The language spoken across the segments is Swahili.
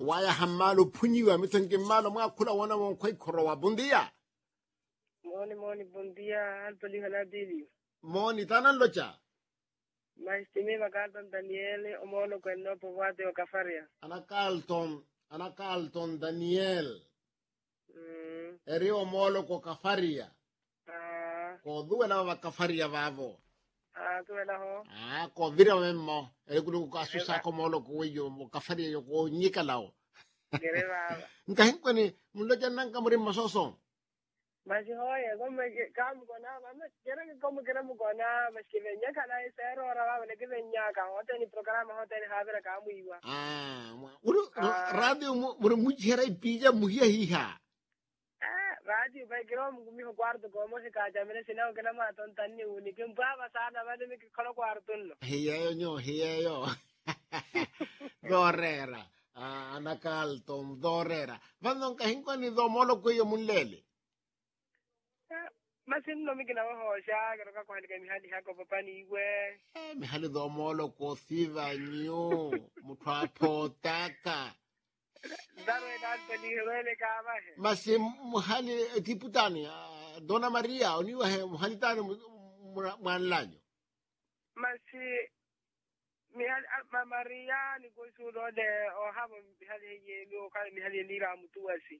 waya hamalo punyiwa mitanke malo mwa kula wana mwa korowa bundia. Moni bundia alpali halabili. Moni tanan locha. Maistimi magalton Daniele omono kweno povate o kafaria. Ana Carlton Daniel. Eri omolo ko kafaria. Ko duela wa kafaria vavo. Duela ho. Ko vira memmo. Eri kulu ko asusa ko molo ko yo kafaria yo ko nyikalao. Gereva. Nkahin ko ni mulo janang kamurin masosong. Mas hoya como kamu kona mama kira como queremos kona mas que venha kana isero ora vale que venha ka hote ni programa hote ni havera kamu iwa. Radio muro mujera pija muhia hiha. Radio vai kiro mumi ho quarto como se kaja mene sinao kana ma ton tanni uni kim baba sana vale mi kono quarto no. Hiya yo. Dorera. Ana Carlton Dorera. Vando kahin ko ni do molo ko yo munlele. Masin no mi kina ho sha ka ko hali mihali hako papa ni iwe. Mihali do molo ko siva nyo mutwa potaka. Daro edad pali hele ka ba he. Masi muhali tiputani Dona Maria oni wa muhali tani mwanlanyo. Masi mihali Maria ni ko sudo de o habo mihali ye lo ka mihali ni ra mutuasi.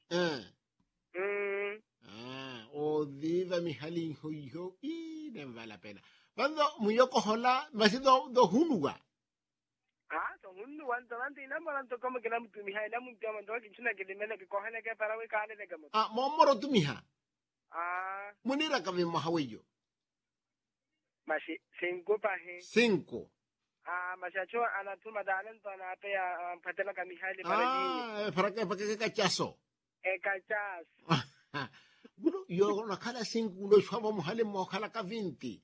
O viva mihali hoyo ne vale la pena. Cuando muyoko hola, masi do hunuwa. So hunu wanto ina maranto como que namu tumiha ina mu kama ndo kinchuna ke dimele ke kohane ke para we kale de gamo. Momoro tumiha. Munira kami mahaweyo. Masi 5 pa he. 5. Masi acho anatuma talento na pe patela kami hali para ni. Para que cachazo. Cachas. Guru yo na kala 5 lo shwa muhali mo kala ka 20.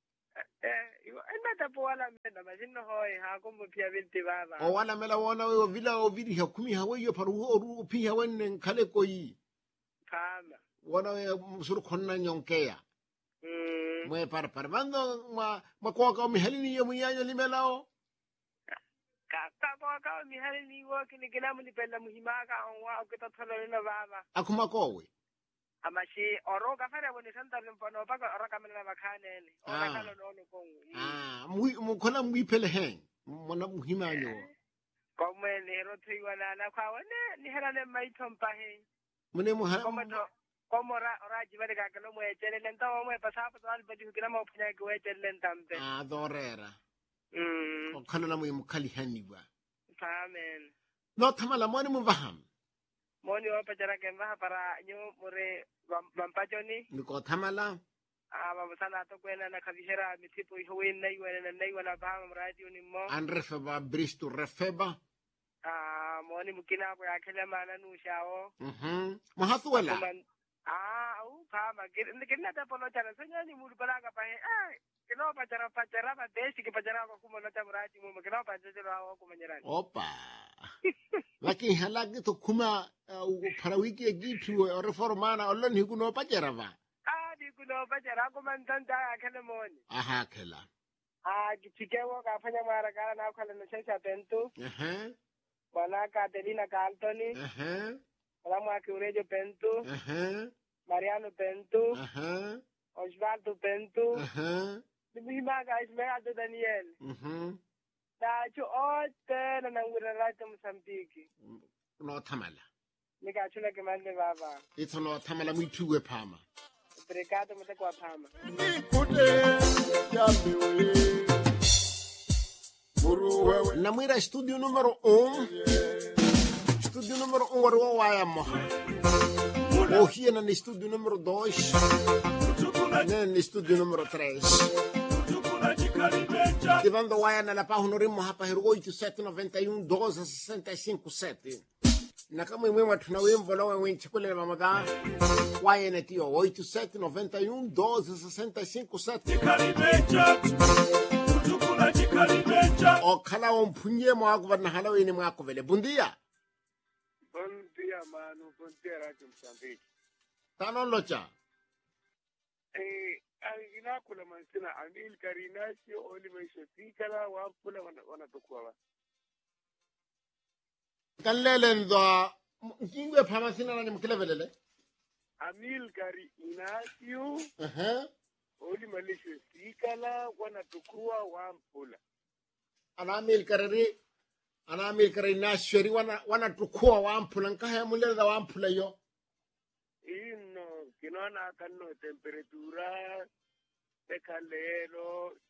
Ena tapo wala mena majino hoy ha como pia 20 baba. O wala mela wona we vila o vidi ha kumi ha we yo paru o pi ha wen kale ko yi. Kama. Wona we sur khonna nyonkeya. Mwe par mando ma ko ka mi halini yo muyanyo limelao. Ka ka mi halini wo kini kila muni pela muhimaka onwa ko tathalo na baba. Akuma ko we. Amashi oro ka fere bone santa lempono pa ora kamela bakhanele ora kalo no kongu mu khona mu ipele hen mona muhimanyo como le ro thiwana na kwa wone ni helale mai thompa he mune mu ha como ora jibale ka kalo mo etele lenta mo pasa pa dal badi hukina mo phanya ko etele lentampe dorera o khana na mu khali haniwa amen no thamala moni mu vaham moni wa pachara kemba para nyo more bampachoni niko thamala baba sana to kwena na kabihera mitipo ihowe nai wana bama radio ni mo anrefeba bristu refeba moni mukina ko yakela mana nu shao mahathuela au kama kirna ta polo chana senya ni mulu balaga pa he kino pachara ba desi ke pachara ko kumo lota murati mo kino pachara ko kumenyerani opa lakini halagi to kuma para wiki gitu reformana olon hikuno pachara ba di kuno pachara ko mantanta akele moni kela kitikewo ka fanya mara kala na kala no sesa pentu bana Caterina Carltoni wala mwake urejo pentu Mariano pentu Osvaldo pentu Bima guys me Daniel Tacho ote na nangura rata Mozambique no thamala nika chula ke mande baba ito no thamala mwituwe pama Precado mte kwa pama nikute yambiwe muruwe namwira studio numero 1 studio numero 1 waro waya moha o na ni studio numero 2 ne ni studio numero 3 Tivando waya na la página rimo hapa hero 8791 12 65 7 na kama imwe tunawemvo la wewe chikole mamada waya na tio 8791 12 65 7 o kala ompunye mo akuvana hala wini mwako vele bundia manu bundia radio Mozambique tano locha alina kula mansina amil karinasi oli maisha fikala wa kula wana tukua kanlele ndo ngingwe phama sina na mkilevelele Amil kari Inacio Oli Malisho Sikala wana tukua wampula Anamil kari nashweri wana tukua wampula nkaya mulele da wampula yo ino kinona kanno temperatura tekalero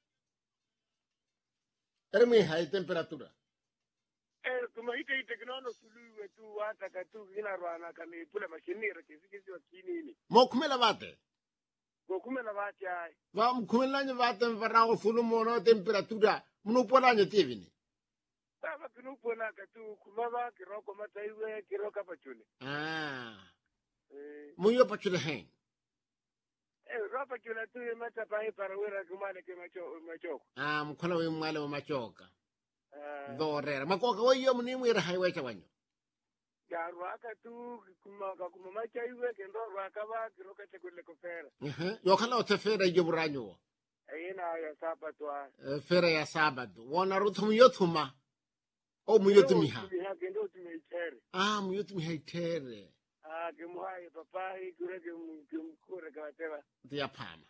termi high temperatura kuma ite kinona suluwe tu wata katu ina rwana kani pula mashinira kisi wa kinini mokumela vate mokumela vate ai va mkumela nye vate mvarao fulu mono temperatura munupolanye tivini Tava kinupona katu kumava kiroko mataiwe kiroka pachule muyo pachule hen ropa chula tu mata pai para wera kumane ke machoko mkola we mwale wa machoka dorera makoka weyo munimu ira highway chawanyo ya rwaka tu kuma machaiwe kendo rwaka ba kiroka chekule kofera yo kala otefera yoburanyo ina ya sabato fera ya sabato wona ruthum yothuma o muyotumiha kendo tumitere muyotumiha itere Kimuhai papai kureke mkure kawatewa dia pama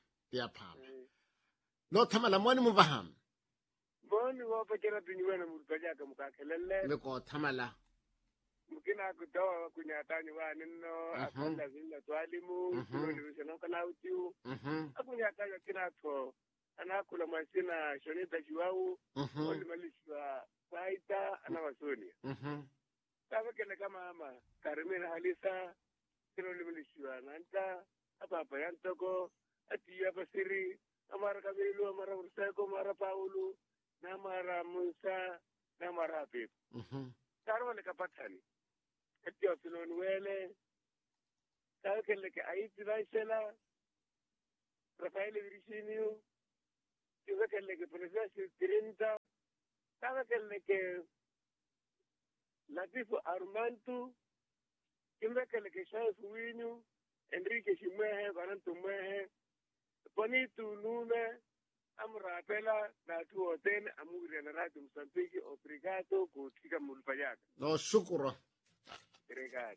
no tamala mwani muvaham Mboni wapa kera tunyuwena murupajaka mukakelele Meko tamala Mukina kutoa kunyatani wa nino Akanda zila tualimu Kuroni wiseno kalautiu Akunyatani kina to Anakula masina shonita jiwawu Oli malishwa Saita Anawasoni Tawa kele kama ama Karimina halisa Kiroli malishwa Nanta Apa yantoko Ati Basiri Amara Kabilu Amara Urseko Amara Paulu Namara Musa Namara Habib Tarwale kapatani Ati Ofinon Wele Tawa ke Aiti Vaisela Rafael Virginio Tawa ke Professor Tirinta Tawa ke Latifu Armantu Kimbekeleke Shais Winu Enrique Shimehe Varantu Mehe Bonitu Nume Amrapela Natu Oten Amuri na Radio Msambiki Obrigado kutika mulpayaka no shukura Obrigado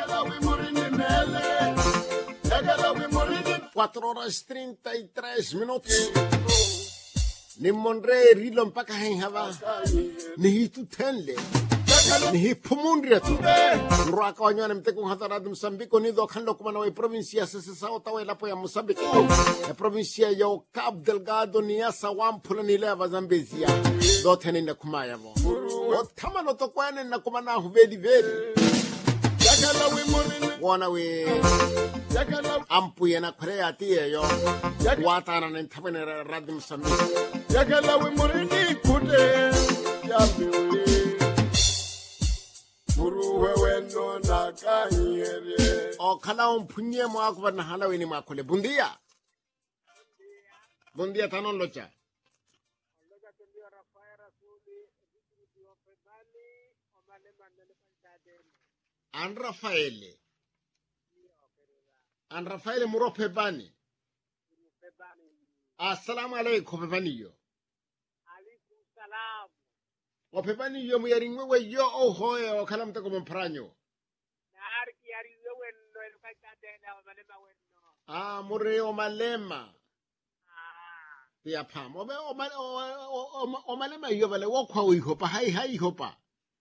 4:33 ni monre rilo mpaka hava ni hitu tenle ni hipumundria tu rwaka wanyana mteko hatara de Msambiko ni do khando kuma na provincia sesa otawe lapo ya Msambiki ya provincia ya Cabo Delgado ni asa wampula ni leva Zambezia do tene na kuma yavo o tamano to kwane na kuma na huvedi wana we ampu yana korea tie yo watana na ntapene Radio Msambiki yakala we murini kude yambiwe muruwe wendo nakanyere khala umphunye mo akuba na hala weni makhole bundia tanon locha An Rafaele murope bani Assalamu alaikum pepaniyo Alaikum salam Pepaniyo muyaringwe we yo ohoye wakala mteko mpranyo Nahariki yariwe weno elukaitatena omalema weno mure omalema ya pam omalema yo vale wokwa uihopa hai hopa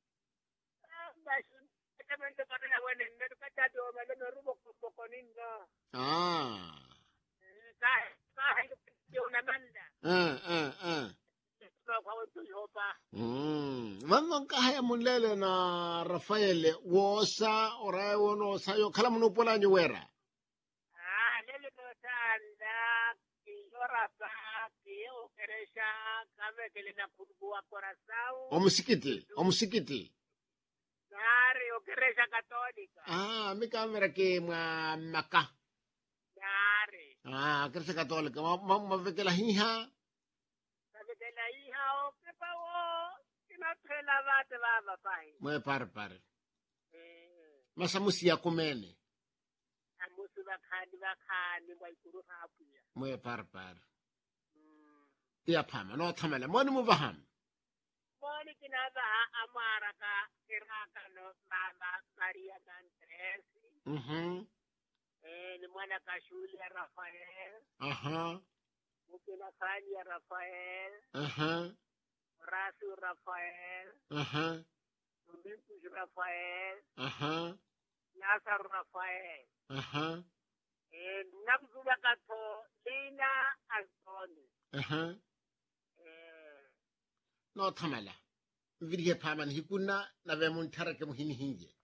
Mano kahaya mulele na Rafael wosa orayo no sayo kala munopola nyuwera lele no tanda kiyora pa kiyo keresha kame kele na kurbuwa korasao omusikiti Nari okeresha katolika mikamera ke maka Nari keresha katolika mavekela hiha Mwe par. Masamusi ya kumene. Amusi bakani waikuru hapuya. Mwe par. Tia pama, no tamale. Mwani muvaham? Mwani kinabaha amara ka iraka no mama Maria Andresi. Ni mwana kashuli ya Rafael. Mukina Kani ya Rafael. Rasu Rafael. Tumbimpush Rafael. Nasar Rafael. Namzuba kato Lina Antoni. No tamala. Vidye paman hikuna na vemun tarake muhini hinje.